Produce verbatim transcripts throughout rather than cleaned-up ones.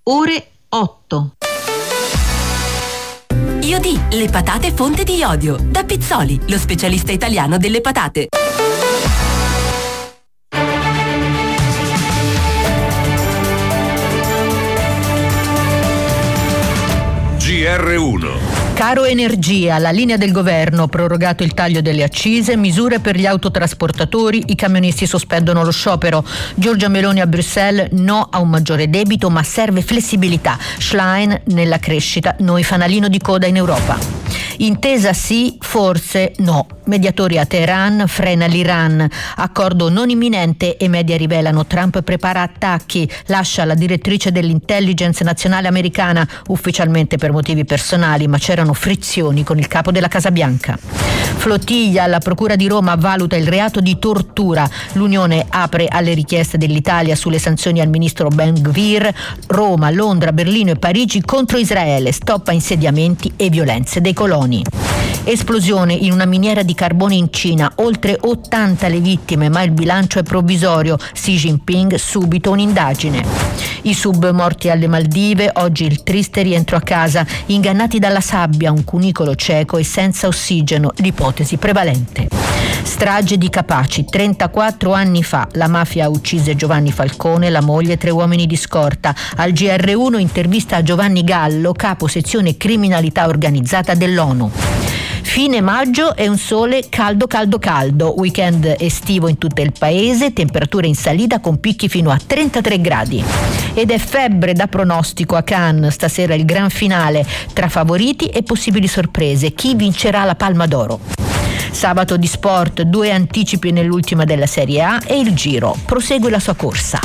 ore otto. Iodì, le patate fonte di iodio. Da Pizzoli, lo specialista italiano delle patate. G R uno. Caro energia, la linea del governo, prorogato il taglio delle accise, misure per gli autotrasportatori, i camionisti sospendono lo sciopero. Giorgia Meloni a Bruxelles, no a un maggiore debito, ma serve flessibilità. Schlein, nella crescita, noi fanalino di coda in Europa. Intesa sì, forse no. Mediatori a Teheran, frena l'Iran. Accordo non imminente e media rivelano Trump prepara attacchi, lascia la direttrice dell'intelligence nazionale americana, ufficialmente per motivi personali, ma c'erano frizioni con il capo della Casa Bianca. Flottiglia, la Procura di Roma valuta il reato di tortura. L'Unione apre alle richieste dell'Italia sulle sanzioni al ministro Ben-Gvir. Roma, Londra, Berlino e Parigi contro Israele, stop a insediamenti e violenze dei coloni. Esplosione in una miniera di carbone in Cina, oltre ottanta le vittime, ma il bilancio è provvisorio. Xi Jinping, subito un'indagine. I sub morti alle Maldive, oggi il triste rientro a casa, ingannati dalla sabbia, un cunicolo cieco e senza ossigeno, l'ipotesi prevalente. Strage di Capaci, trentaquattro anni fa, la mafia uccise Giovanni Falcone, la moglie e tre uomini di scorta. Al G R uno intervista a Giovanni Gallo, capo sezione criminalità organizzata dell'ONU. Fine maggio e un sole caldo caldo caldo, weekend estivo in tutto il paese, temperature in salita con picchi fino a trentatré gradi. Ed è febbre da pronostico a Cannes, stasera il gran finale, tra favoriti e possibili sorprese, chi vincerà la Palma d'Oro. Sabato di sport, due anticipi nell'ultima della Serie A e il Giro prosegue la sua corsa.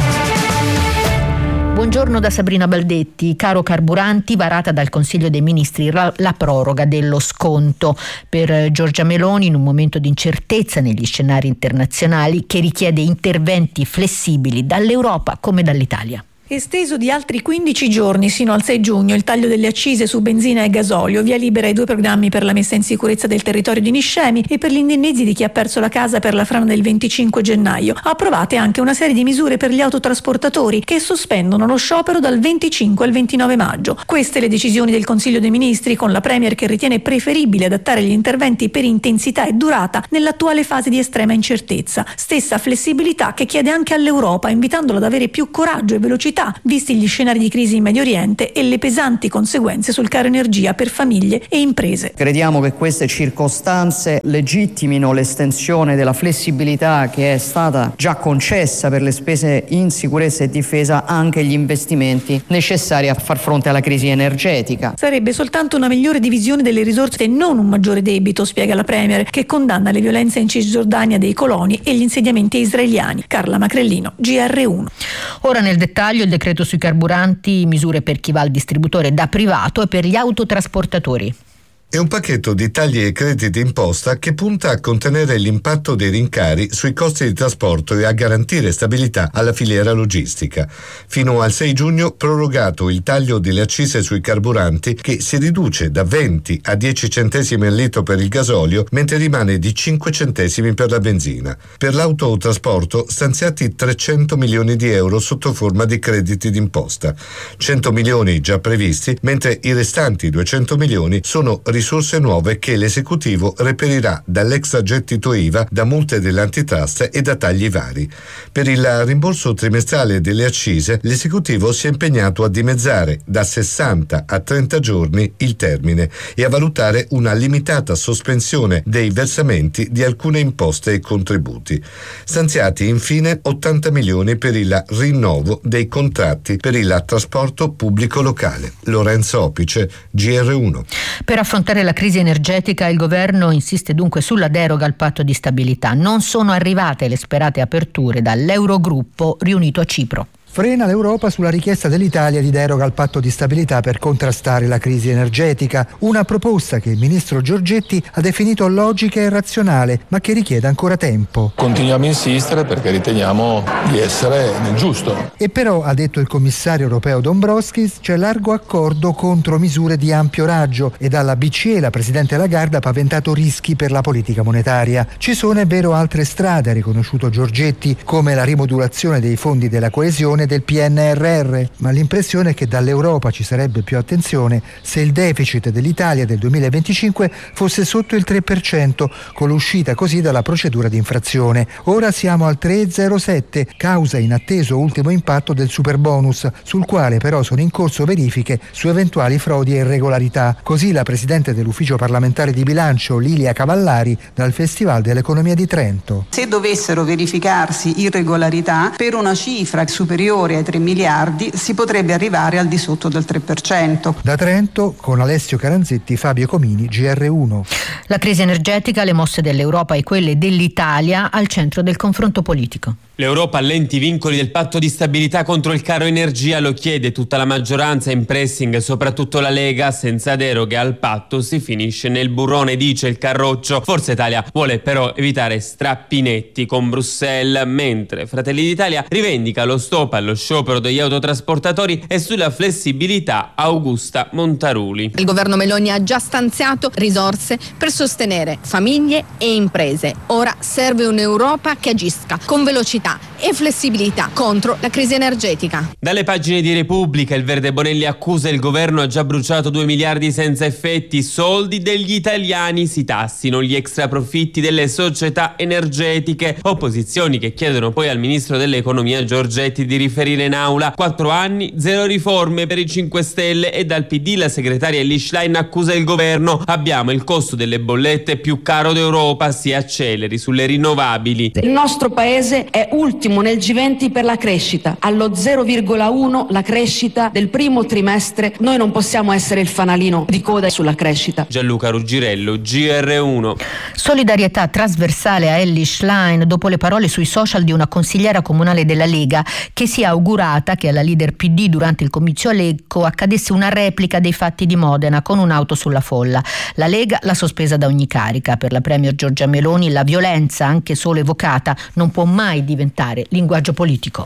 Buongiorno da Sabrina Baldetti. Caro carburanti, varata dal Consiglio dei Ministri la, la proroga dello sconto per Giorgia Meloni in un momento di incertezza negli scenari internazionali che richiede interventi flessibili dall'Europa come dall'Italia. Esteso di altri quindici giorni sino al sei giugno il taglio delle accise su benzina e gasolio, via libera ai due programmi per la messa in sicurezza del territorio di Niscemi e per gli indennizzi di chi ha perso la casa per la frana del venticinque gennaio. Approvate anche una serie di misure per gli autotrasportatori che sospendono lo sciopero dal venticinque al ventinove maggio. Queste le decisioni del Consiglio dei Ministri, con la Premier che ritiene preferibile adattare gli interventi per intensità e durata nell'attuale fase di estrema incertezza. Stessa flessibilità che chiede anche all'Europa, invitandola ad avere più coraggio e velocità visti gli scenari di crisi in Medio Oriente e le pesanti conseguenze sul caro energia per famiglie e imprese. Crediamo che queste circostanze legittimino l'estensione della flessibilità che è stata già concessa per le spese in sicurezza e difesa anche agli investimenti necessari a far fronte alla crisi energetica. Sarebbe soltanto una migliore divisione delle risorse e non un maggiore debito, spiega la Premier, che condanna le violenze in Cisgiordania dei coloni e gli insediamenti israeliani. Carla Macrellino, G R uno. Ora nel dettaglio il decreto sui carburanti, misure per chi va al distributore da privato e per gli autotrasportatori. È un pacchetto di tagli e crediti d'imposta che punta a contenere l'impatto dei rincari sui costi di trasporto e a garantire stabilità alla filiera logistica. Fino al sei giugno prorogato il taglio delle accise sui carburanti che si riduce da venti a dieci centesimi al litro per il gasolio, mentre rimane di cinque centesimi per la benzina. Per l'autotrasporto stanziati trecento milioni di euro sotto forma di crediti d'imposta. cento milioni già previsti, mentre i restanti duecento milioni sono risorse risorse nuove che l'esecutivo reperirà dall'extragettito I V A, da multe dell'antitrust e da tagli vari. Per il rimborso trimestrale delle accise, l'esecutivo si è impegnato a dimezzare da sessanta a trenta giorni il termine e a valutare una limitata sospensione dei versamenti di alcune imposte e contributi. Stanziati infine ottanta milioni per il rinnovo dei contratti per il trasporto pubblico locale. Lorenzo Opice, G R uno. Per affrontare la crisi energetica il governo insiste dunque sulla deroga al patto di stabilità. Non sono arrivate le sperate aperture dall'Eurogruppo riunito a Cipro. Frena l'Europa sulla richiesta dell'Italia di deroga al patto di stabilità per contrastare la crisi energetica, una proposta che il ministro Giorgetti ha definito logica e razionale, ma che richiede ancora tempo. Continuiamo a insistere perché riteniamo di essere nel giusto. E però, ha detto il commissario europeo Dombrovskis, c'è largo accordo contro misure di ampio raggio e dalla B C E la presidente Lagarde ha paventato rischi per la politica monetaria. Ci sono, è vero, altre strade, ha riconosciuto Giorgetti, come la rimodulazione dei fondi della coesione l'attuazione del P N R R, ma l'impressione è che dall'Europa ci sarebbe più attenzione se il deficit dell'Italia del duemilaventicinque fosse sotto il tre per cento, con l'uscita così dalla procedura di infrazione. Ora siamo al tre virgola zero sette, causa inatteso ultimo impatto del superbonus, sul quale però sono in corso verifiche su eventuali frodi e irregolarità. Così la Presidente dell'Ufficio parlamentare di bilancio, Lilia Cavallari, dal Festival dell'Economia di Trento. Se dovessero verificarsi irregolarità per una cifra superiore ai tre miliardi si potrebbe arrivare al di sotto del tre per cento. Da Trento, con Alessio Caranzetti, Fabio Comini, G R uno. La crisi energetica, le mosse dell'Europa e quelle dell'Italia al centro del confronto politico. L'Europa allenti i vincoli del patto di stabilità contro il caro energia, lo chiede tutta la maggioranza in pressing, soprattutto la Lega. Senza deroghe al patto si finisce nel burrone, dice il Carroccio. Forza Italia vuole però evitare strappinetti con Bruxelles, mentre Fratelli d'Italia rivendica lo stop allo sciopero degli autotrasportatori e sulla flessibilità Augusta Montaruli. Il governo Meloni ha già stanziato risorse per sostenere famiglie e imprese. Ora serve un'Europa che agisca con velocità e flessibilità contro la crisi energetica. Dalle pagine di Repubblica, il Verde Bonelli accusa il governo ha già bruciato due miliardi senza effetti, soldi degli italiani, si tassino gli extra profitti delle società energetiche. Opposizioni che chiedono poi al ministro dell'economia Giorgetti di riferire in aula. Quattro anni, zero riforme per i cinque Stelle, e dal P D la segretaria Elly Schlein accusa il governo. Abbiamo il costo delle bollette più caro d'Europa, si acceleri sulle rinnovabili. Il nostro paese è ultimo nel G venti per la crescita, allo zero virgola uno la crescita del primo trimestre. Noi non possiamo essere il fanalino di coda sulla crescita. Gianluca Ruggirello, G R uno. Solidarietà trasversale a Elly Schlein dopo le parole sui social di una consigliera comunale della Lega che si è augurata che alla leader P D durante il comizio a Lecco accadesse una replica dei fatti di Modena con un'auto sulla folla. La Lega l'ha sospesa da ogni carica. Per la premier Giorgia Meloni la violenza, anche solo evocata, non può mai diventare linguaggio politico.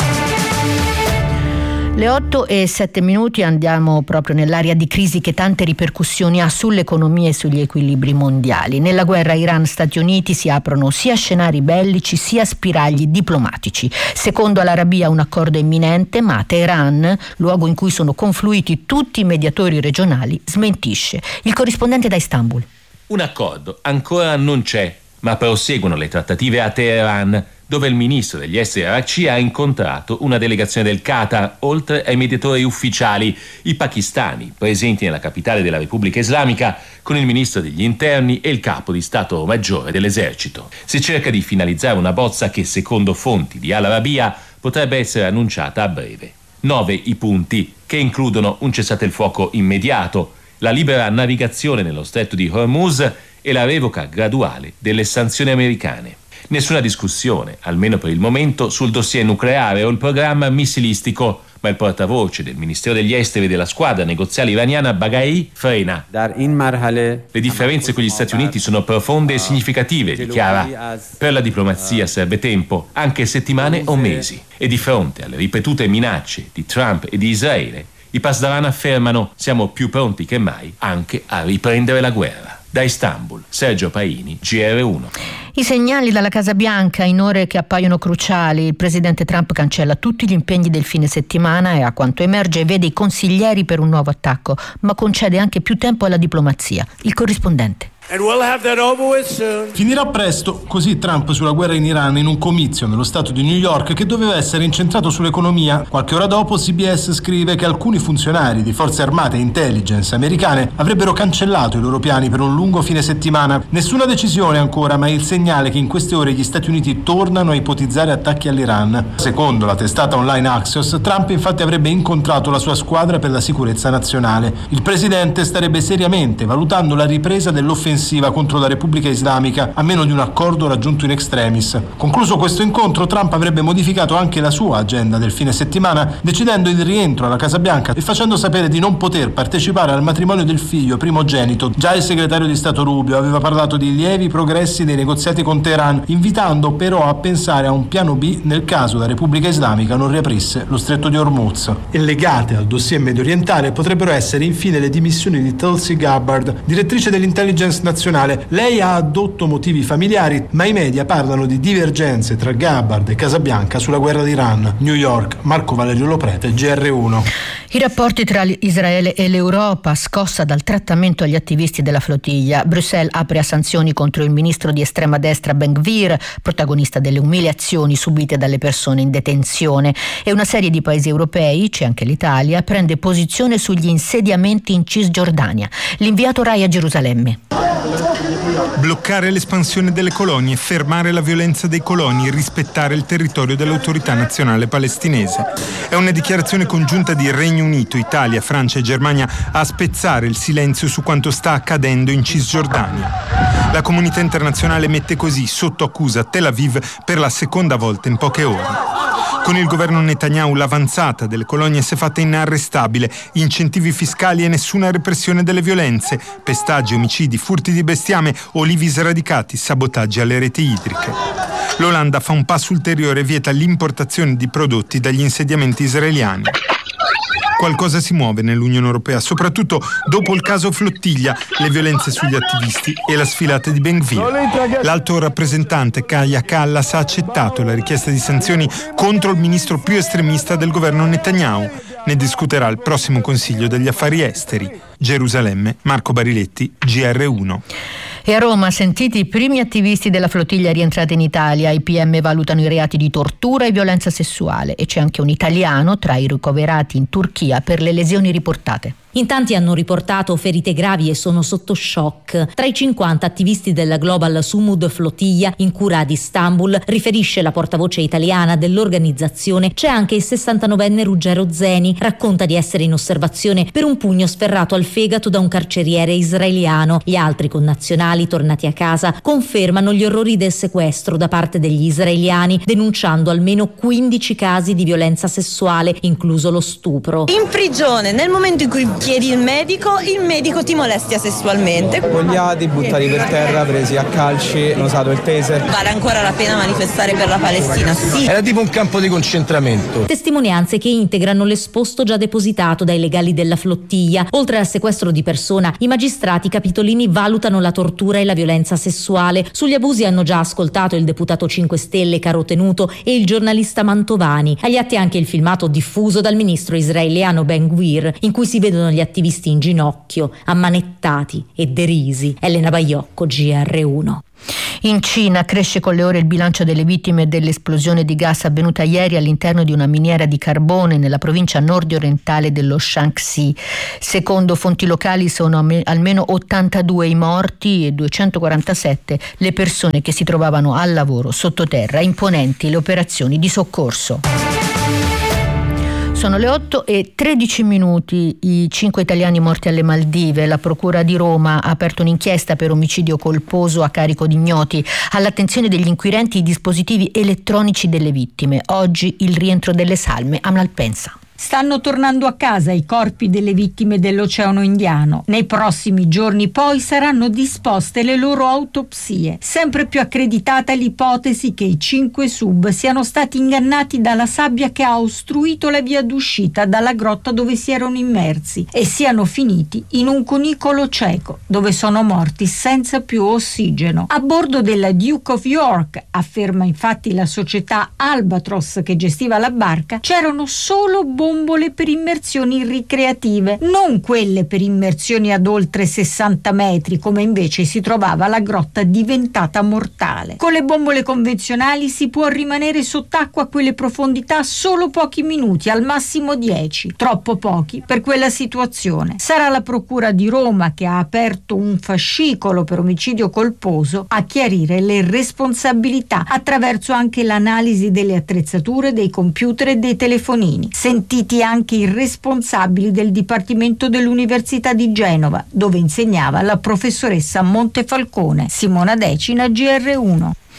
Le otto e sette minuti, andiamo proprio nell'area di crisi che tante ripercussioni ha sull'economia e sugli equilibri mondiali. Nella guerra Iran-Stati Uniti si aprono sia scenari bellici sia spiragli diplomatici. Secondo Al-Arabia un accordo è imminente, ma Teheran, luogo in cui sono confluiti tutti i mediatori regionali, smentisce. Il corrispondente da Istanbul. Un accordo ancora non c'è, ma proseguono le trattative a Teheran, dove il ministro degli esteri Araghchi ha incontrato una delegazione del Qatar, oltre ai mediatori ufficiali, i pakistani, presenti nella capitale della Repubblica Islamica, con il ministro degli interni e il capo di Stato Maggiore dell'esercito. Si cerca di finalizzare una bozza che, secondo fonti di Al-Arabia, potrebbe essere annunciata a breve. Nove i punti, che includono un cessate il fuoco immediato, la libera navigazione nello stretto di Hormuz e la revoca graduale delle sanzioni americane. Nessuna discussione, almeno per il momento, sul dossier nucleare o il programma missilistico, ma il portavoce del Ministero degli Esteri della squadra negoziale iraniana Baghai frena. Le differenze con gli Stati Uniti sono profonde e significative, dichiara. Per la diplomazia serve tempo, anche settimane o mesi. E di fronte alle ripetute minacce di Trump e di Israele, i Pasdaran affermano: siamo più pronti che mai anche a riprendere la guerra. Da Istanbul, Sergio Paini, G R uno. I segnali dalla Casa Bianca in ore che appaiono cruciali. Il presidente Trump cancella tutti gli impegni del fine settimana e, a quanto emerge, vede i consiglieri per un nuovo attacco, ma concede anche più tempo alla diplomazia. Il corrispondente. Finirà presto, così Trump sulla guerra in Iran in un comizio nello stato di New York che doveva essere incentrato sull'economia. Qualche ora dopo C B S scrive che alcuni funzionari di forze armate e intelligence americane avrebbero cancellato i loro piani per un lungo fine settimana. Nessuna decisione ancora, ma è il segnale che in queste ore gli Stati Uniti tornano a ipotizzare attacchi all'Iran. Secondo la testata online Axios, Trump infatti avrebbe incontrato la sua squadra per la sicurezza nazionale. Il presidente starebbe seriamente valutando la ripresa dell'offensiva contro la Repubblica Islamica, a meno di un accordo raggiunto in extremis. Concluso questo incontro, Trump avrebbe modificato anche la sua agenda del fine settimana, decidendo il rientro alla Casa Bianca e facendo sapere di non poter partecipare al matrimonio del figlio primogenito. Già il segretario di Stato Rubio aveva parlato di lievi progressi dei negoziati con Teheran, invitando però a pensare a un piano B nel caso la Repubblica Islamica non riaprisse lo stretto di Hormuz. E legate al dossier medio orientale potrebbero essere infine le dimissioni di Tulsi Gabbard, direttrice dell'Intelligence transnazionale. Lei ha addotto motivi familiari, ma i media parlano di divergenze tra Gabbard e Casabianca sulla guerra d'Iran. New York, Marco Valerio Loprete, G R uno. I rapporti tra Israele e l'Europa, scossa dal trattamento agli attivisti della flottiglia. Bruxelles apre a sanzioni contro il ministro di estrema destra Ben Gvir, protagonista delle umiliazioni subite dalle persone in detenzione. E una serie di paesi europei, c'è anche l'Italia, prende posizione sugli insediamenti in Cisgiordania. L'inviato Rai a Gerusalemme. Bloccare l'espansione delle colonie, fermare la violenza dei coloni e rispettare il territorio dell'autorità nazionale palestinese. È una dichiarazione congiunta di Regno Unito, Italia, Francia e Germania a spezzare il silenzio su quanto sta accadendo in Cisgiordania. La comunità internazionale mette così sotto accusa Tel Aviv per la seconda volta in poche ore. Con il governo Netanyahu l'avanzata delle colonie si è fatta inarrestabile, incentivi fiscali e nessuna repressione delle violenze, pestaggi, omicidi, furti di bestiame, olivi sradicati, sabotaggi alle reti idriche. L'Olanda fa un passo ulteriore e vieta l'importazione di prodotti dagli insediamenti israeliani. Qualcosa si muove nell'Unione Europea, soprattutto dopo il caso Flottiglia, le violenze sugli attivisti e la sfilata di Ben Gvir. L'alto rappresentante Kaja Kallas ha accettato la richiesta di sanzioni contro il ministro più estremista del governo Netanyahu. Ne discuterà il prossimo Consiglio degli Affari Esteri. Gerusalemme, Marco Bariletti, G R uno. E a Roma, sentiti i primi attivisti della flottiglia rientrata in Italia. I P M valutano i reati di tortura e violenza sessuale e c'è anche un italiano tra i ricoverati in Turchia per le lesioni riportate. In tanti hanno riportato ferite gravi e sono sotto shock. Tra i cinquanta attivisti della Global Sumud Flottiglia in cura ad Istanbul, riferisce la portavoce italiana dell'organizzazione, c'è anche il sessantanovenne Ruggero Zeni. Racconta di essere in osservazione per un pugno sferrato al fegato da un carceriere israeliano. Gli altri connazionali tornati a casa confermano gli orrori del sequestro da parte degli israeliani, denunciando almeno quindici casi di violenza sessuale, incluso lo stupro. In prigione, nel momento in cui chiedi il medico, il medico ti molestia sessualmente. Spogliati, buttati per terra, presi a calci, hanno usato il taser. Vale ancora la pena manifestare per la Palestina? Sì. Era tipo un campo di concentramento. Testimonianze che integrano l'esposto già depositato dai legali della flottiglia. Oltre al sequestro di persona, i magistrati capitolini valutano la tortura e la violenza sessuale. Sugli abusi hanno già ascoltato il deputato cinque Stelle Caro Tenuto e il giornalista Mantovani. Agli atti anche il filmato diffuso dal ministro israeliano Ben Gvir, in cui si vedono gli attivisti in ginocchio, ammanettati e derisi. Elena Baiocco, G R uno. In Cina cresce con le ore il bilancio delle vittime dell'esplosione di gas avvenuta ieri all'interno di una miniera di carbone nella provincia nord-orientale dello Shaanxi. Secondo fonti locali sono almeno ottantadue i morti e duecentoquarantasette le persone che si trovavano al lavoro sottoterra. Imponenti le operazioni di soccorso. Sono le otto e tredici minuti, i cinque italiani morti alle Maldive. La Procura di Roma ha aperto un'inchiesta per omicidio colposo a carico di ignoti. All'attenzione degli inquirenti i dispositivi elettronici delle vittime. Oggi il rientro delle salme a Malpensa. Stanno tornando a casa i corpi delle vittime dell'Oceano Indiano. Nei prossimi giorni poi saranno disposte le loro autopsie. Sempre più accreditata l'ipotesi che i cinque sub siano stati ingannati dalla sabbia che ha ostruito la via d'uscita dalla grotta dove si erano immersi e siano finiti in un cunicolo cieco dove sono morti senza più ossigeno. A bordo della Duke of York, afferma infatti la società Albatros che gestiva la barca, c'erano solo bombole per immersioni ricreative, non quelle per immersioni ad oltre sessanta metri, come invece si trovava la grotta diventata mortale. Con le bombole convenzionali si può rimanere sott'acqua a quelle profondità solo pochi minuti, al massimo dieci, troppo pochi per quella situazione. Sarà la Procura di Roma, che ha aperto un fascicolo per omicidio colposo, a chiarire le responsabilità attraverso anche l'analisi delle attrezzature, dei computer e dei telefonini. Sentite anche i responsabili del Dipartimento dell'Università di Genova, dove insegnava la professoressa Montefalcone. Simona Decina, G R uno.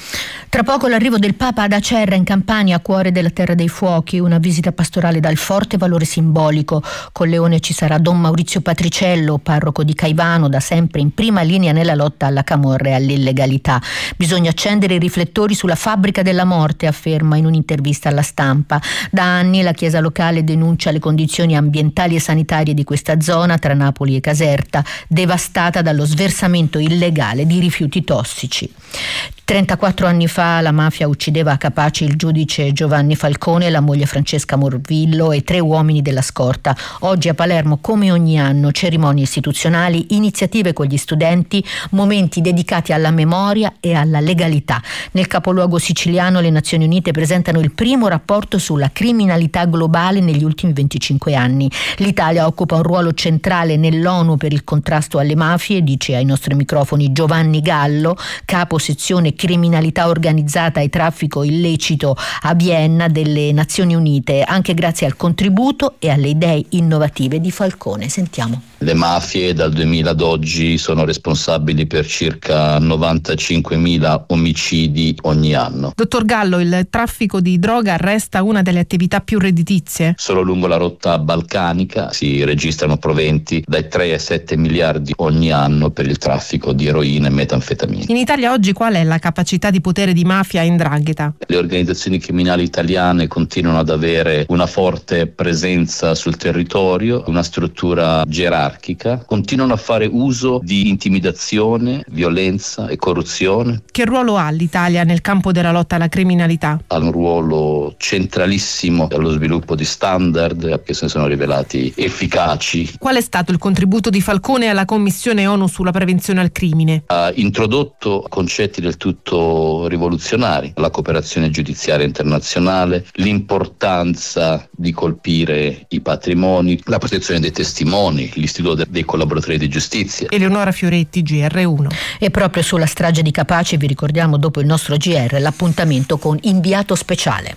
Tra poco l'arrivo del Papa ad Acerra in Campania, cuore della Terra dei Fuochi, una visita pastorale dal forte valore simbolico. Con Leone ci sarà Don Maurizio Patriciello, parroco di Caivano, da sempre in prima linea nella lotta alla camorra e all'illegalità. Bisogna accendere i riflettori sulla fabbrica della morte, afferma in un'intervista alla Stampa. Da anni la Chiesa locale denuncia le condizioni ambientali e sanitarie di questa zona tra Napoli e Caserta, devastata dallo sversamento illegale di rifiuti tossici. trentaquattro anni fa la mafia uccideva a Capaci il giudice Giovanni Falcone, la moglie Francesca Morvillo e tre uomini della scorta. Oggi a Palermo, come ogni anno, cerimonie istituzionali, iniziative con gli studenti, momenti dedicati alla memoria e alla legalità. Nel capoluogo siciliano le Nazioni Unite presentano il primo rapporto sulla criminalità globale negli ultimi venticinque anni. L'Italia occupa un ruolo centrale nell'ONU per il contrasto alle mafie, dice ai nostri microfoni Giovanni Gallo, capo sezione criminalità organizzata e traffico illecito a Vienna delle Nazioni Unite, anche grazie al contributo e alle idee innovative di Falcone. Sentiamo. Le mafie dal duemila ad oggi sono responsabili per circa novantacinquemila omicidi ogni anno. Dottor Gallo, il traffico di droga resta una delle attività più redditizie? Solo lungo la rotta balcanica si registrano proventi dai tre ai sette miliardi ogni anno per il traffico di eroina e metanfetamina. In Italia oggi qual è la capacità di potere di mafia e 'ndrangheta? Le organizzazioni criminali italiane continuano ad avere una forte presenza sul territorio, una struttura gerarchica, continuano a fare uso di intimidazione, violenza e corruzione. Che ruolo ha l'Italia nel campo della lotta alla criminalità? Ha un ruolo centralissimo allo sviluppo di standard che si sono rivelati efficaci. Qual è stato il contributo di Falcone alla Commissione ONU sulla prevenzione al crimine? Ha introdotto concetti del tutto rivoluzionari, la cooperazione giudiziaria internazionale, l'importanza di colpire i patrimoni, la protezione dei testimoni, l'istituto dei collaboratori di giustizia. Eleonora Fioretti, G R uno. E proprio sulla strage di Capaci vi ricordiamo dopo il nostro G R l'appuntamento con Inviato Speciale.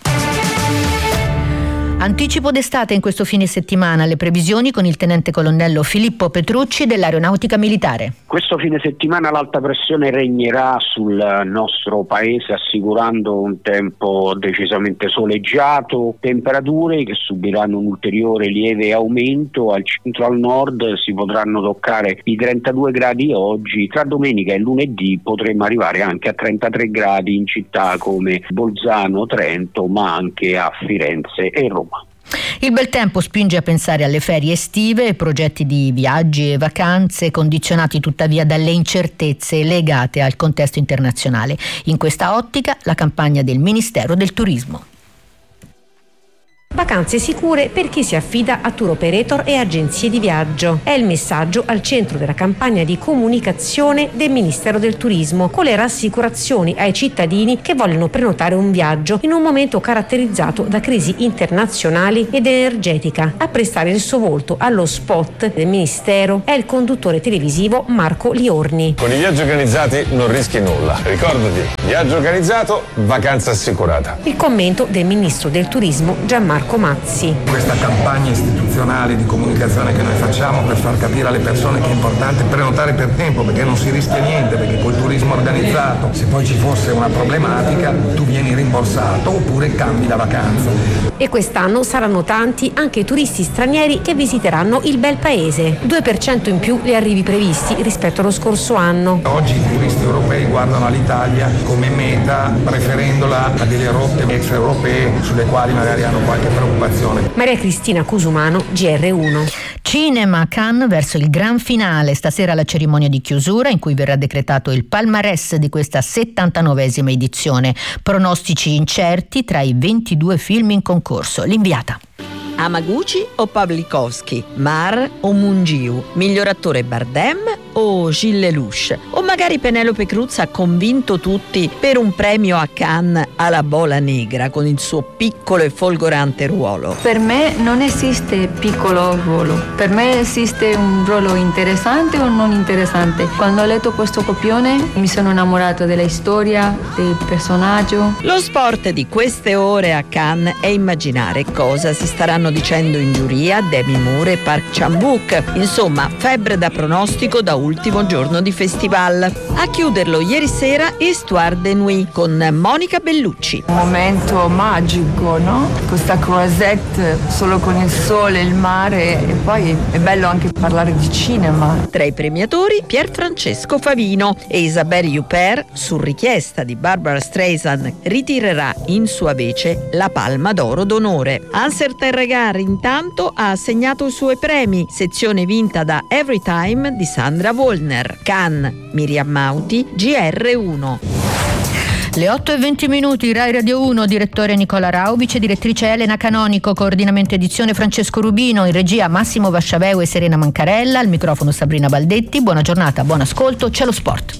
Anticipo d'estate in questo fine settimana, le previsioni con il tenente colonnello Filippo Petrucci dell'Aeronautica Militare. Questo fine settimana l'alta pressione regnerà sul nostro paese assicurando un tempo decisamente soleggiato, temperature che subiranno un ulteriore lieve aumento, al centro e al nord si potranno toccare i trentadue gradi oggi, tra domenica e lunedì potremmo arrivare anche a trentatré gradi in città come Bolzano, Trento, ma anche a Firenze e Roma. Il bel tempo spinge a pensare alle ferie estive e progetti di viaggi e vacanze condizionati tuttavia dalle incertezze legate al contesto internazionale. In questa ottica la campagna del Ministero del Turismo. Vacanze sicure per chi si affida a tour operator e agenzie di viaggio. È il messaggio al centro della campagna di comunicazione del Ministero del Turismo, con le rassicurazioni ai cittadini che vogliono prenotare un viaggio in un momento caratterizzato da crisi internazionali ed energetica. A prestare il suo volto allo spot del Ministero è il conduttore televisivo Marco Liorni. Con i viaggi organizzati non rischi nulla. Ricordati, viaggio organizzato, vacanza assicurata. Il commento del Ministro del Turismo Gianmarco Mazzi. Questa campagna istituzionale di comunicazione che noi facciamo per far capire alle persone che è importante prenotare per tempo, perché non si rischia niente, perché col turismo organizzato se poi ci fosse una problematica tu vieni rimborsato oppure cambi la vacanza. E quest'anno saranno tanti anche i turisti stranieri che visiteranno il bel paese, due per cento in più gli arrivi previsti rispetto allo scorso anno. Oggi i turisti europei guardano all'Italia come meta, preferendola a delle rotte extraeuropee sulle quali magari hanno qualche preoccupazione. Maria Cristina Cusumano, G R uno. Cinema, Cannes verso il gran finale. Stasera la cerimonia di chiusura in cui verrà decretato il palmarès di questa settantanovesima edizione. Pronostici incerti tra i ventidue film in concorso. L'inviata. Hamaguchi o Pawlikowski, Mar o Mungiu, miglior attore Bardem o Gilles Lelouch, o magari Penelope Cruz ha convinto tutti per un premio a Cannes alla Bola Negra con il suo piccolo e folgorante ruolo. Per me non esiste piccolo ruolo, per me esiste un ruolo interessante o non interessante. Quando ho letto questo copione mi sono innamorato della storia, del personaggio. Lo sport di queste ore a Cannes è immaginare cosa si staranno dicendo in giuria Demi Moore e Park Chan-wook. Insomma, febbre da pronostico da ultimo giorno di festival. A chiuderlo ieri sera Histoire de Nuit con Monica Bellucci. Un momento magico, no? Questa croisette solo con il sole, il mare, e poi è bello anche parlare di cinema. Tra i premiatori Pier Francesco Favino e Isabelle Huppert, su richiesta di Barbara Streisand, ritirerà in sua vece la Palma d'Oro d'onore. Anser Terregar intanto ha assegnato i suoi premi, sezione vinta da Every Time di Sandra Wollner. Cannes, Miriam Mauti, G R uno. Le otto e venti minuti, Rai Radio uno, direttore Nicola Raubice, direttrice Elena Canonico, coordinamento edizione Francesco Rubino, in regia Massimo Vasciaveu e Serena Mancarella, al microfono Sabrina Baldetti. Buona giornata, buon ascolto, c'è lo sport.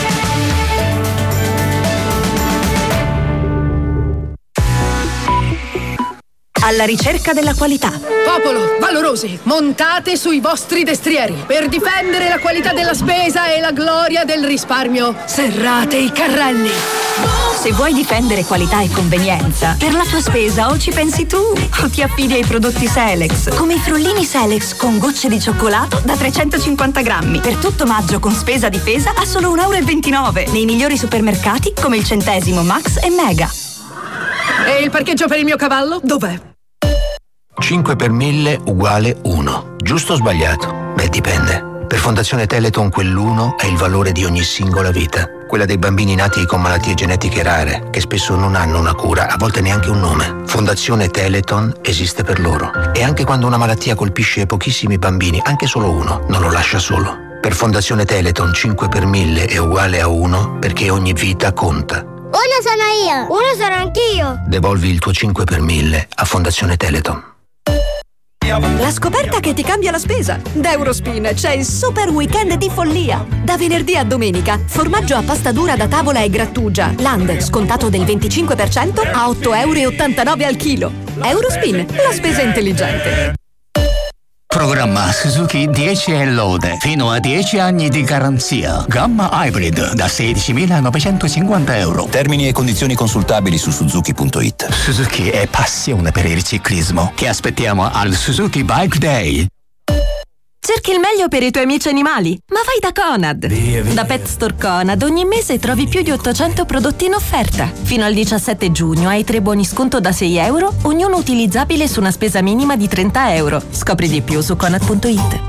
Alla ricerca della qualità. Popolo, valorosi, montate sui vostri destrieri per difendere la qualità della spesa e la gloria del risparmio. Serrate i carrelli. Se vuoi difendere qualità e convenienza, per la tua spesa o ci pensi tu o ti affidi ai prodotti Selex, come i frullini Selex con gocce di cioccolato da trecentocinquanta grammi. Per tutto maggio con spesa difesa a solo un euro e ventinove nei migliori supermercati come il Centesimo, Max e Mega. E il parcheggio per il mio cavallo? Dov'è? cinque per mille uguale uno. Giusto o sbagliato? Beh, dipende. Per Fondazione Teleton quell'uno è il valore di ogni singola vita. Quella dei bambini nati con malattie genetiche rare, che spesso non hanno una cura, a volte neanche un nome. Fondazione Teleton esiste per loro. E anche quando una malattia colpisce pochissimi bambini, anche solo uno, non lo lascia solo. Per Fondazione Teleton cinque per mille è uguale a uno, perché ogni vita conta. Uno sono io, uno sono anch'io. Devolvi il tuo cinque per mille a Fondazione Teleton. La scoperta che ti cambia la spesa. Da Eurospin c'è il super weekend di follia. Da venerdì a domenica, formaggio a pasta dura da tavola e grattugia Land, scontato del venticinque per cento a otto virgola ottantanove euro al chilo. Eurospin, la spesa intelligente. Programma Suzuki dieci e lode, fino a dieci anni di garanzia. Gamma Hybrid da sedicimilanovecentocinquanta euro. Termini e condizioni consultabili su suzuki punto it. Suzuki è passione per il ciclismo. Che aspettiamo al Suzuki Bike Day. Cerchi il meglio per i tuoi amici animali? Ma vai da Conad! Via, via. Da Pet Store Conad ogni mese trovi più di ottocento prodotti in offerta. Fino al diciassette giugno hai tre buoni sconto da sei euro, ognuno utilizzabile su una spesa minima di trenta euro. Scopri di più su conad punto it.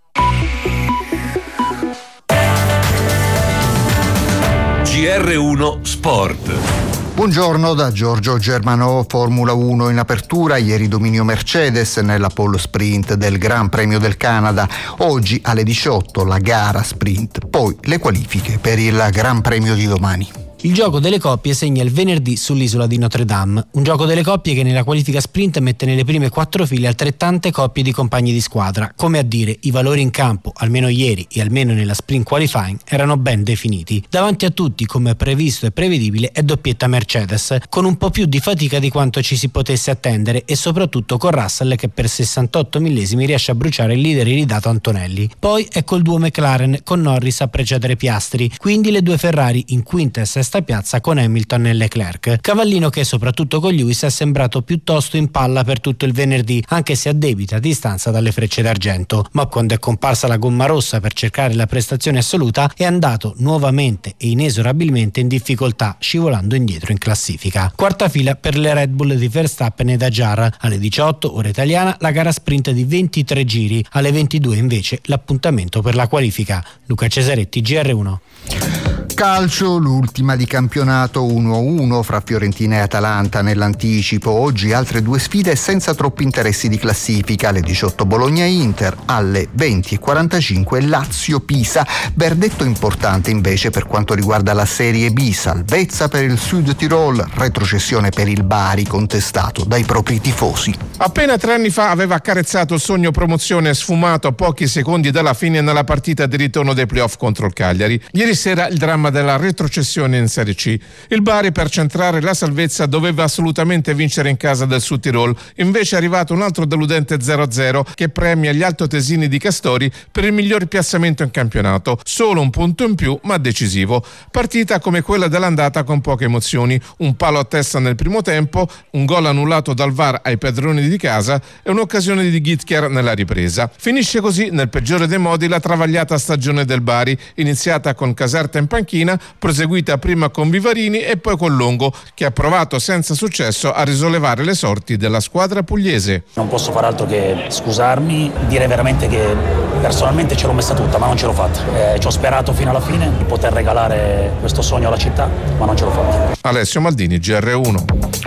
G R uno Sport. Buongiorno da Giorgio Germanò. Formula uno in apertura, ieri dominio Mercedes nella pole sprint del Gran Premio del Canada. Oggi alle diciotto la gara sprint, poi le qualifiche per il Gran Premio di domani. Il gioco delle coppie segna il venerdì sull'isola di Notre Dame, un gioco delle coppie che nella qualifica sprint mette nelle prime quattro file altrettante coppie di compagni di squadra, come a dire i valori in campo, almeno ieri e almeno nella sprint qualifying, erano ben definiti. Davanti a tutti, come previsto e prevedibile, è doppietta Mercedes, con un po' più di fatica di quanto ci si potesse attendere e soprattutto con Russell che per sessantotto millesimi riesce a bruciare il leader iridato Antonelli. Poi è col duo McLaren con Norris a precedere Piastri, quindi le due Ferrari in quinta e sesta piazza con Hamilton e Leclerc. Cavallino che soprattutto con Lewis è sembrato piuttosto in palla per tutto il venerdì, anche se a debita distanza dalle frecce d'argento, ma quando è comparsa la gomma rossa per cercare la prestazione assoluta è andato nuovamente e inesorabilmente in difficoltà, scivolando indietro in classifica. Quarta fila per le Red Bull di Verstappen e Dajar. Alle diciotto ora italiana la gara sprint di ventitré giri, alle ventidue invece l'appuntamento per la qualifica. Luca Cesaretti, G R uno. Calcio, l'ultima di campionato uno a uno fra Fiorentina e Atalanta nell'anticipo. Oggi altre due sfide senza troppi interessi di classifica. Alle diciotto Bologna-Inter, alle venti e quarantacinque Lazio-Pisa. Verdetto importante invece per quanto riguarda la Serie B. Salvezza per il Sud Tirol, retrocessione per il Bari contestato dai propri tifosi. Appena tre anni fa aveva accarezzato il sogno promozione sfumato a pochi secondi dalla fine nella partita di ritorno dei playoff contro il Cagliari. Ieri sera il dramma della retrocessione in Serie C. Il Bari, per centrare la salvezza, doveva assolutamente vincere in casa del Sud Tirol, invece è arrivato un altro deludente zero a zero che premia gli altoatesini di Castori per il miglior piazzamento in campionato, solo un punto in più ma decisivo. Partita come quella dell'andata con poche emozioni, un palo a testa nel primo tempo, un gol annullato dal V A R ai padroni di casa e un'occasione di Gitker nella ripresa. Finisce così nel peggiore dei modi la travagliata stagione del Bari, iniziata con Caserta in panchina, proseguita prima con Vivarini e poi con Longo, che ha provato senza successo a risollevare le sorti della squadra pugliese. Non posso far altro che scusarmi, dire veramente che personalmente ce l'ho messa tutta, ma non ce l'ho fatta. Eh, ci ho sperato fino alla fine di poter regalare questo sogno alla città, ma non ce l'ho fatta. Alessio Maldini, G R uno.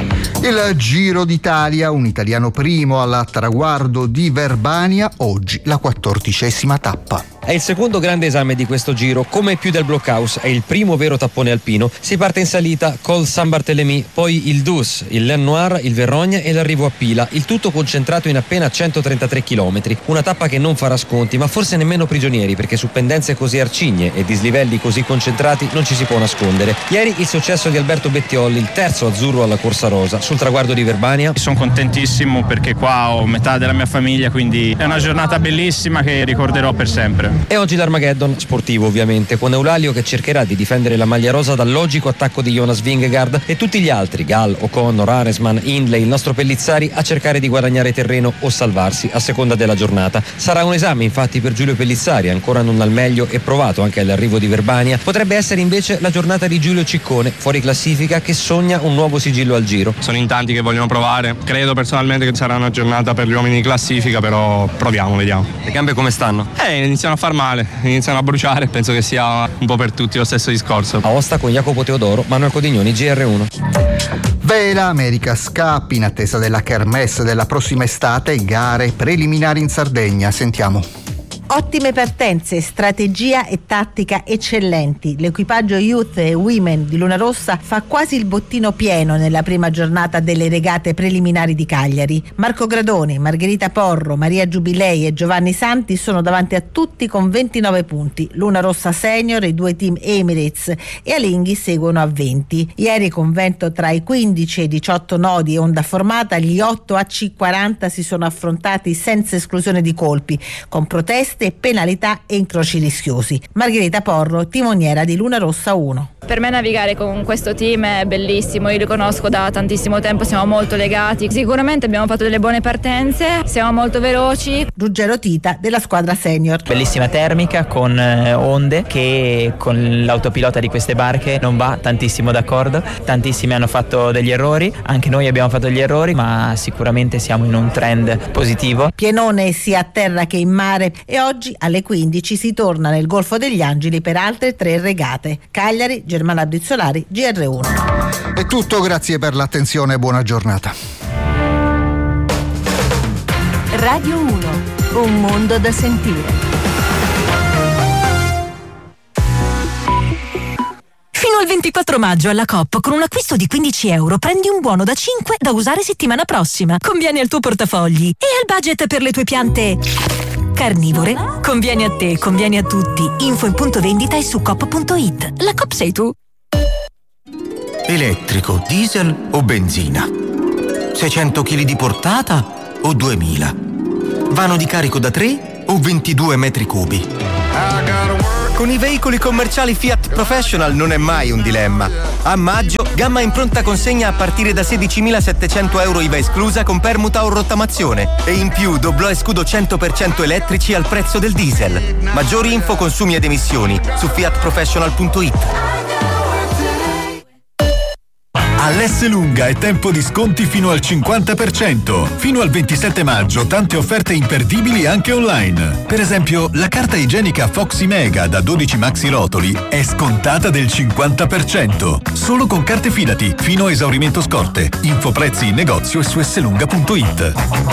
Il Giro d'Italia, un italiano primo al traguardo di Verbania, oggi la quattordicesima tappa. È il secondo grande esame di questo giro, come più del Blockhaus, è il primo vero tappone alpino. Si parte in salita col San Barthélemy, poi il Dus, il Lain Noir, il Verrogne e l'arrivo a Pila, il tutto concentrato in appena centotrentatré chilometri. Una tappa che non farà sconti, ma forse nemmeno prigionieri, perché su pendenze così arcigne e dislivelli così concentrati non ci si può nascondere. Ieri il successo di Alberto Bettiolli, il terzo azzurro alla Corsa Rosa, sul traguardo di Verbania. Sono contentissimo perché qua ho metà della mia famiglia, quindi è una giornata bellissima che ricorderò per sempre. E oggi l'Armageddon, sportivo ovviamente, con Eulalio che cercherà di difendere la maglia rosa dal logico attacco di Jonas Vingegaard e tutti gli altri, Gall, O'Connor, Aresman, Hindley, il nostro Pellizzari, a cercare di guadagnare terreno o salvarsi a seconda della giornata. Sarà un esame infatti per Giulio Pellizzari, ancora non al meglio e provato anche all'arrivo di Verbania. Potrebbe essere invece la giornata di Giulio Ciccone, fuori classifica, che sogna un nuovo sigillo al Giro. Sono in tanti che vogliono provare, credo personalmente che sarà una giornata per gli uomini di classifica, però proviamo, vediamo. Le gambe come stanno? Eh, iniziano a far male, iniziano a bruciare, penso che sia un po' per tutti lo stesso discorso. Aosta con Jacopo Teodoro, Manuel Codignoni, G R uno. Vela America's Cup, in attesa della kermesse della prossima estate, gare preliminari in Sardegna. Sentiamo. Ottime partenze, strategia e tattica eccellenti. L'equipaggio Youth e Women di Luna Rossa fa quasi il bottino pieno nella prima giornata delle regate preliminari di Cagliari. Marco Gradoni, Margherita Porro, Maria Giubilei e Giovanni Santi sono davanti a tutti con ventinove punti. Luna Rossa Senior e i due team Emirates e Alinghi seguono a venti. Ieri, con vento tra i quindici e i diciotto nodi e onda formata, gli otto A C quaranta si sono affrontati senza esclusione di colpi, con proteste, penalità e incroci rischiosi. Margherita Porro, timoniera di Luna Rossa uno. Per me navigare con questo team è bellissimo, io li conosco da tantissimo tempo, siamo molto legati, sicuramente abbiamo fatto delle buone partenze, siamo molto veloci. Ruggero Tita della squadra senior. Bellissima termica con eh, onde che con l'autopilota di queste barche non va tantissimo d'accordo, tantissimi hanno fatto degli errori, anche noi abbiamo fatto degli errori, ma sicuramente siamo in un trend positivo. Pienone sia a terra che in mare e oggi alle quindici si torna nel Golfo degli Angeli per altre tre regate. Cagliari, Germana Brizzolari, G R uno. È tutto, grazie per l'attenzione e buona giornata. Radio uno, un mondo da sentire. Fino al ventiquattro maggio alla Coop, con un acquisto di quindici euro prendi un buono da cinque da usare settimana prossima. Conviene al tuo portafogli e al budget per le tue piante carnivore. Conviene a te, conviene a tutti. Info in punto vendita e su coop punto it. La Coop sei tu. Elettrico, diesel o benzina? seicento chili di portata o duemila? Vano di carico da tre o ventidue metri cubi? Con i veicoli commerciali Fiat Professional non è mai un dilemma. A maggio, gamma in pronta consegna a partire da sedicimilasettecento euro I V A esclusa con permuta o rottamazione. E in più doblò e scudo cento per cento elettrici al prezzo del diesel. Maggiori info, consumi ed emissioni su fiat professional punto it. All'Esselunga è tempo di sconti fino al cinquanta per cento. Fino al ventisette maggio tante offerte imperdibili anche online. Per esempio, la carta igienica Foxy Mega da dodici maxi rotoli è scontata del cinquanta per cento. Solo con carte Fidati, fino a esaurimento scorte. Info prezzi in negozio e su esselunga punto it.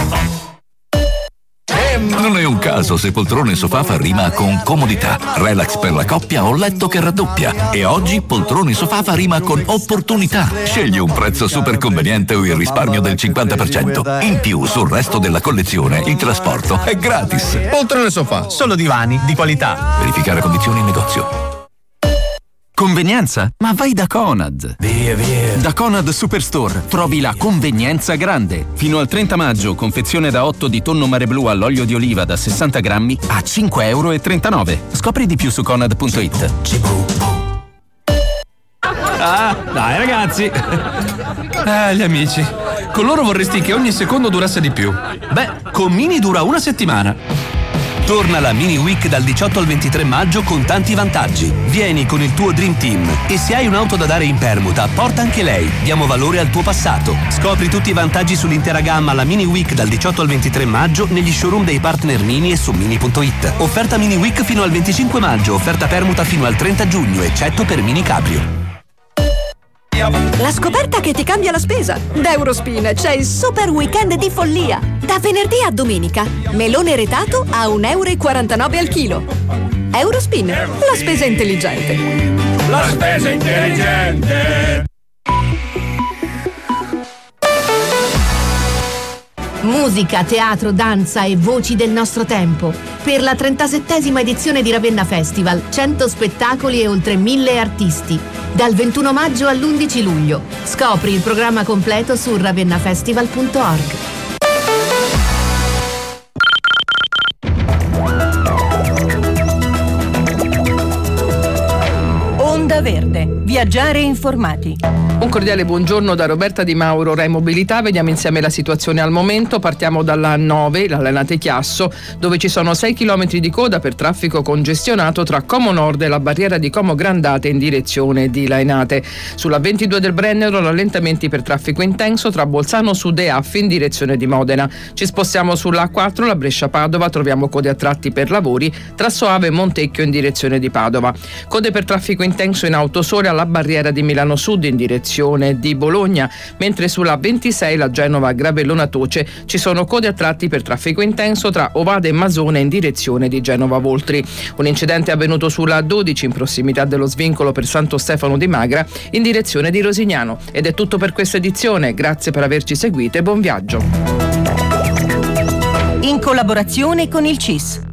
Non è un caso se poltrone sofà rima con comodità, relax per la coppia o letto che raddoppia. E oggi poltrone sofà rima con opportunità. Scegli un prezzo super conveniente o il risparmio del cinquanta per cento. In più, sul resto della collezione, il trasporto è gratis. Poltrone sofà, solo divani di qualità. Verificare condizioni in negozio. Convenienza? Ma vai da Conad! Via, via! Da Conad Superstore trovi la convenienza grande. Fino al trenta maggio, confezione da otto di tonno mare blu all'olio di oliva da sessanta grammi a cinque e trentanove euro. Scopri di più su conad punto it. Ah, dai ragazzi! Eh, gli amici. Con loro vorresti che ogni secondo durasse di più. Beh, con Mini dura una settimana. Torna la Mini Week dal diciotto al ventitré maggio con tanti vantaggi. Vieni con il tuo Dream Team e se hai un'auto da dare in permuta, porta anche lei. Diamo valore al tuo passato. Scopri tutti i vantaggi sull'intera gamma alla Mini Week dal diciotto al ventitré maggio negli showroom dei partner Mini e su mini punto it. Offerta Mini Week fino al venticinque maggio, offerta permuta fino al trenta giugno, eccetto per Mini Cabrio. La scoperta che ti cambia la spesa. Da Eurospin c'è il super weekend di follia. Da venerdì a domenica, melone retato a un euro e quarantanove al chilo. Eurospin, la spesa intelligente. La spesa intelligente. Musica, teatro, danza e voci del nostro tempo. Per la trentasettesima edizione di Ravenna Festival, cento spettacoli e oltre mille artisti. Dal ventuno maggio all'undici luglio. Scopri il programma completo su ravennafestival punto org. Onda Verde. Viaggiare informati. Un cordiale buongiorno da Roberta Di Mauro, Rai Mobilità. Vediamo insieme la situazione al momento. Partiamo dalla nove, la Lainate Chiasso, dove ci sono sei chilometri di coda per traffico congestionato tra Como Nord e la barriera di Como Grandate in direzione di Lainate. Sulla ventidue del Brennero rallentamenti per traffico intenso tra Bolzano Sud e Affi in direzione di Modena. Ci spostiamo sulla A quattro, la Brescia-Padova, troviamo code a tratti per lavori tra Soave e Montecchio in direzione di Padova. Code per traffico intenso in Autosole alla barriera di Milano Sud in direzione di Bologna, mentre sulla ventisei la Genova Gravellona Toce ci sono code a tratti per traffico intenso tra Ovada e Masone in direzione di Genova Voltri. Un incidente è avvenuto sulla dodici in prossimità dello svincolo per Santo Stefano di Magra in direzione di Rosignano. Ed è tutto per questa edizione, grazie per averci seguito e buon viaggio. In collaborazione con il C I S.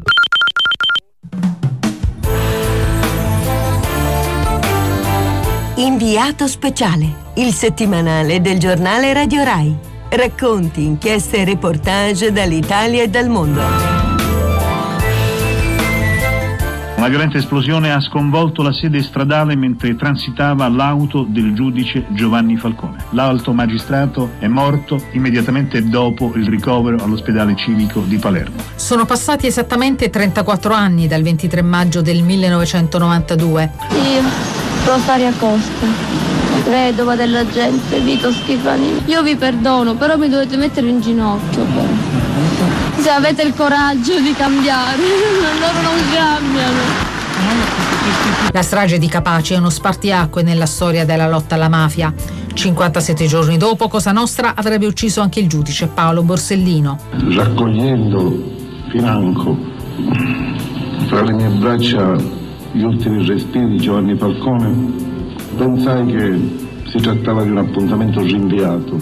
Inviato speciale, il settimanale del giornale Radio Rai. Racconti, inchieste e reportage dall'Italia e dal mondo. Una violenta esplosione ha sconvolto la sede stradale mentre transitava l'auto del giudice Giovanni Falcone. L'alto magistrato è morto immediatamente dopo il ricovero all'ospedale civico di Palermo. Sono passati esattamente trentaquattro anni dal ventitré maggio del millenovecentonovantadue. Io Rosaria Costa, vedova dell'agente Vito Schifani. Io vi perdono, però mi dovete mettere in ginocchio. Se avete il coraggio di cambiare, loro non cambiano. La strage di Capaci è uno spartiacque nella storia della lotta alla mafia. cinquantasette giorni dopo, Cosa Nostra avrebbe ucciso anche il giudice Paolo Borsellino. Raccogliendo financo tra le mie braccia gli ultimi respiri di Giovanni Falcone, pensai che si trattava di un appuntamento rinviato.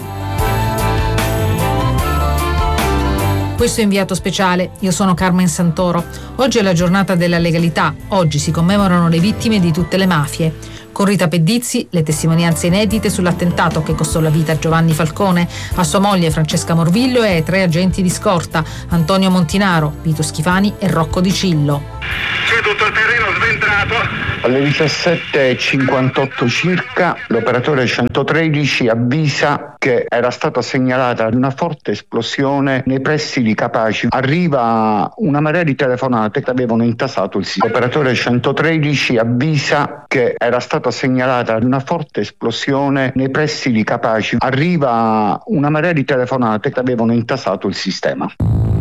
Questo è Inviato Speciale, io sono Carmen Santoro. Oggi è la giornata della legalità, oggi si commemorano le vittime di tutte le mafie. Con Rita Pedizzi, le testimonianze inedite sull'attentato che costò la vita a Giovanni Falcone, a sua moglie Francesca Morvillo e ai tre agenti di scorta, Antonio Montinaro, Vito Schifani e Rocco Di Cillo. C'è tutto il terreno sventrato. Alle diciassette e cinquantotto circa l'operatore centotredici avvisa che era stata segnalata una forte esplosione nei pressi di Capaci. Arriva una marea di telefonate che avevano intasato il sito. L'operatore centotredici avvisa che era stata segnalata una forte esplosione nei pressi di Capaci. Arriva una marea di telefonate che avevano intasato il sistema.